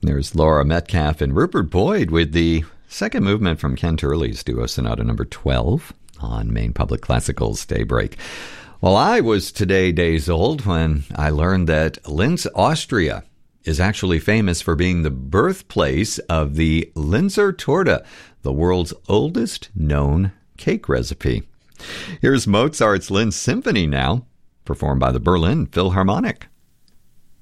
There's Laura Metcalf and Rupert Boyd with the second movement from Ken Turley's Duo Sonata number 12 on Maine Public Classical's Daybreak. Well, I was today days old when I learned that Linz, Austria is actually famous for being the birthplace of the Linzer Torte, the world's oldest known cake recipe. Here's Mozart's Linz Symphony now, performed by the Berlin Philharmonic.